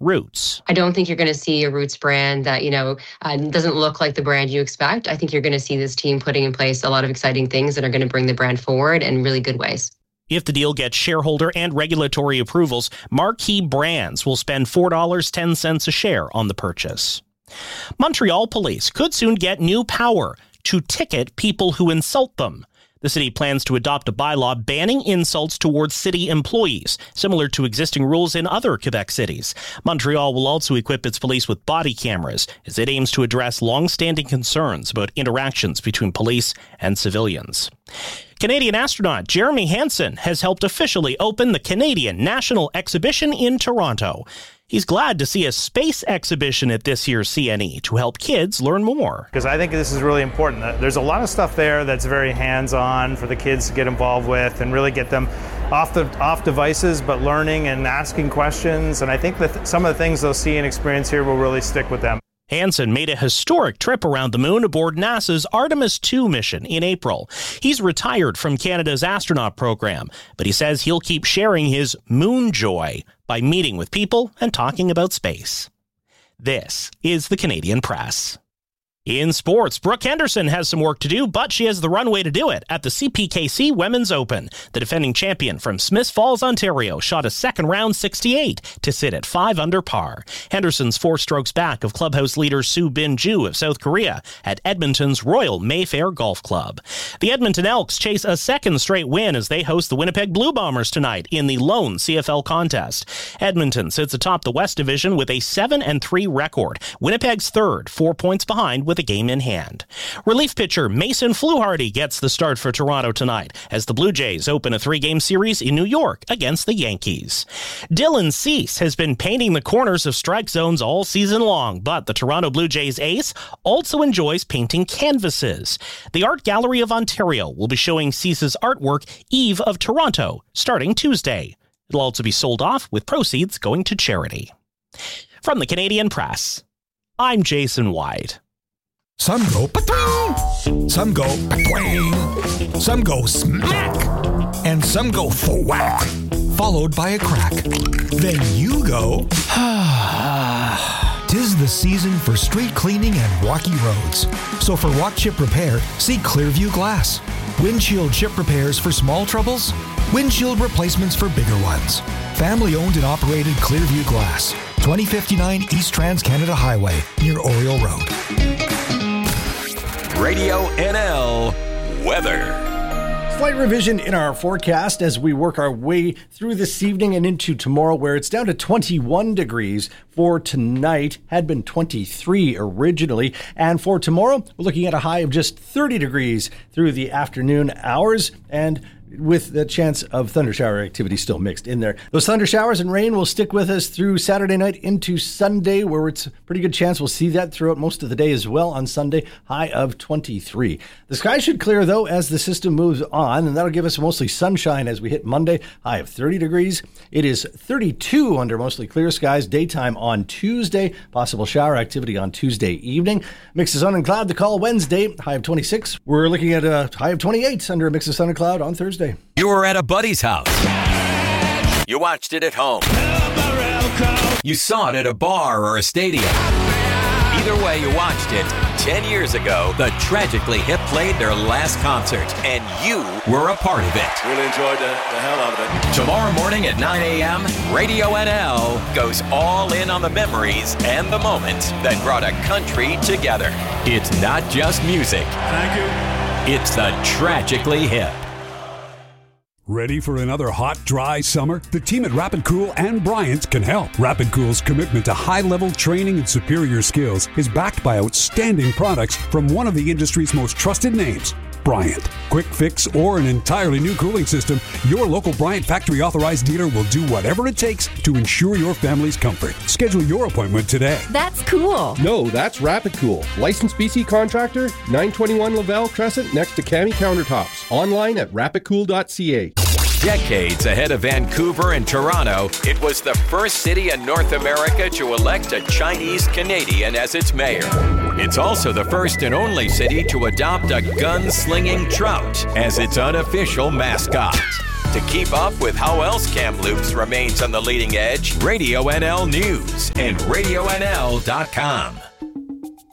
Roots. I don't think you're going to see a Roots brand that, doesn't look like the brand you expect. I think you're going to see this team putting in place a lot of exciting things that are going to bring the brand forward in really good ways. If the deal gets shareholder and regulatory approvals, Marquee Brands will spend $4.10 a share on the purchase. Montreal police could soon get new power to ticket people who insult them. The city plans to adopt a bylaw banning insults towards city employees, similar to existing rules in other Quebec cities. Montreal will also equip its police with body cameras as it aims to address long-standing concerns about interactions between police and civilians. Canadian astronaut Jeremy Hansen has helped officially open the Canadian National Exhibition in Toronto. He's glad to see a space exhibition at this year's CNE to help kids learn more. Because I think this is really important. There's a lot of stuff there that's very hands-on for the kids to get involved with and really get them off devices, but learning and asking questions. And I think that some of the things they'll see and experience here will really stick with them. Hansen made a historic trip around the moon aboard NASA's Artemis II mission in April. He's retired from Canada's astronaut program, but he says he'll keep sharing his moon joy by meeting with people and talking about space. This is the Canadian Press. In sports, Brooke Henderson has some work to do, but she has the runway to do it at the CPKC Women's Open. The defending champion from Smiths Falls, Ontario, shot a second-round 68 to sit at 5 under par. Henderson's 4 strokes back of clubhouse leader Soo Bin Ju of South Korea at Edmonton's Royal Mayfair Golf Club. The Edmonton Elks chase a second straight win as they host the Winnipeg Blue Bombers tonight in the lone CFL contest. Edmonton sits atop the West Division with a 7-3 record. Winnipeg's third, 4 points behind with a game in hand. Relief pitcher Mason Fluharty gets the start for Toronto tonight as the Blue Jays open a 3-game series in New York against the Yankees. Dylan Cease has been painting the corners of strike zones all season long, but the Toronto Blue Jays ace also enjoys painting canvases. The Art Gallery of Ontario will be showing Cease's artwork Eve of Toronto starting Tuesday. It'll also be sold off with proceeds going to charity. From the Canadian Press, I'm Jason White. Some go pa-twing, some go pa-twing, some go smack, and some go thwack, followed by a crack. Then you go, tis the season for street cleaning and rocky roads. So for walk chip repair, see Clearview Glass. Windshield chip repairs for small troubles, windshield replacements for bigger ones. Family owned and operated Clearview Glass, 2059 East Trans-Canada Highway, near Oriole Road. Radio NL weather. Slight revision in our forecast as we work our way through this evening and into tomorrow, where it's down to 21 degrees for tonight. Had been 23 originally. And for tomorrow, we're looking at a high of just 30 degrees through the afternoon hours, and with the chance of thunder shower activity still mixed in there. Those thunder showers and rain will stick with us through Saturday night into Sunday, where it's a pretty good chance we'll see that throughout most of the day as well on Sunday, high of 23. The sky should clear, though, as the system moves on, and that'll give us mostly sunshine as we hit Monday, high of 30 degrees. It is 32 under mostly clear skies, daytime on Tuesday, possible shower activity on Tuesday evening. Mix of sun and cloud to call Wednesday, high of 26. We're looking at a high of 28 under a mix of sun and cloud on Thursday. You were at a buddy's house. You watched it at home. You saw it at a bar or a stadium. Either way you watched it, 10 years ago, the Tragically Hip played their last concert, and you were a part of it. Really enjoyed the hell out of it. Tomorrow morning at 9 a.m., Radio NL goes all in on the memories and the moments that brought a country together. It's not just music. Thank you. It's the Tragically Hip. Ready for another hot, dry summer? The team at Rapid Cool and Bryant can help. Rapid Cool's commitment to high-level training and superior skills is backed by outstanding products from one of the industry's most trusted names, Bryant. Quick fix or an entirely new cooling system, your local Bryant factory authorized dealer will do whatever it takes to ensure your family's comfort. Schedule your appointment today. That's cool. No, that's Rapid Cool. Licensed BC contractor, 921 Laval Crescent next to Cami Countertops. Online at rapidcool.ca. Decades ahead of Vancouver and Toronto, it was the first city in North America to elect a Chinese Canadian as its mayor. It's also the first and only city to adopt a gun-slinging trout as its unofficial mascot. To keep up with how else Kamloops remains on the leading edge, Radio NL News and RadioNL.com.